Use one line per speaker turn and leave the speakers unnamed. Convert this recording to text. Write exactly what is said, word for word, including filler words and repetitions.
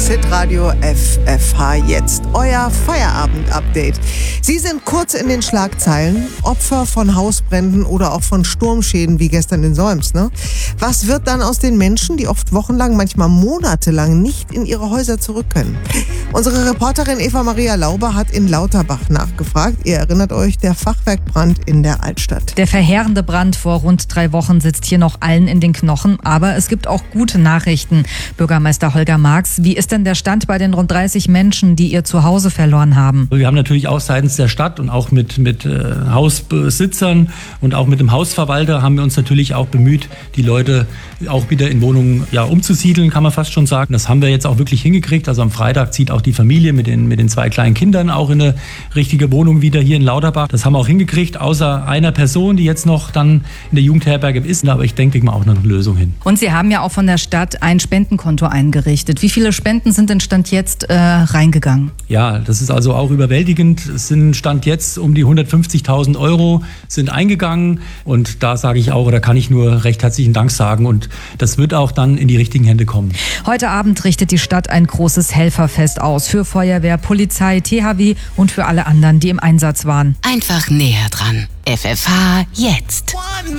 Hitradio F F H jetzt. Euer Feierabend-Update. Sie sind kurz in den Schlagzeilen, Opfer von Hausbränden oder auch von Sturmschäden wie gestern in Solms. Ne? Was wird dann aus den Menschen, die oft wochenlang, manchmal monatelang nicht in ihre Häuser zurück können? Unsere Reporterin Eva-Maria Lauber hat in Lauterbach nachgefragt. Ihr erinnert euch, der Fachwerkbrand in der Altstadt.
Der verheerende Brand vor rund drei Wochen sitzt hier noch allen in den Knochen. Aber es gibt auch gute Nachrichten. Bürgermeister Holger Marx, wie ist denn der Stand bei den rund dreißig Menschen, die ihr Zuhause verloren haben?
Wir haben natürlich auch seitens der Stadt und auch mit, mit äh, Hausbesitzern und auch mit dem Hausverwalter haben wir uns natürlich auch bemüht, die Leute auch wieder in Wohnungen ja, umzusiedeln, kann man fast schon sagen. Das haben wir jetzt auch wirklich hingekriegt. Also am Freitag zieht auch die Familie mit den, mit den zwei kleinen Kindern auch in eine richtige Wohnung wieder hier in Lauterbach. Das haben wir auch hingekriegt, außer einer Person, die jetzt noch dann in der Jugendherberge ist. Aber ich denke mal auch noch eine Lösung hin.
Und Sie haben ja auch von der Stadt ein Spendenkonto eingerichtet. Wie viele Spenden sind denn Stand jetzt äh, reingegangen?
Ja, das ist also auch überwältigend. Es sind Stand jetzt um die hundertfünfzigtausend Euro sind eingegangen. Und da sage ich auch, oder kann ich nur recht herzlichen Dank sagen. Und das wird auch dann in die richtigen Hände kommen.
Heute Abend richtet die Stadt ein großes Helferfest aus für Feuerwehr, Polizei, T H W und für alle anderen, die im Einsatz waren.
Einfach näher dran. F F H jetzt.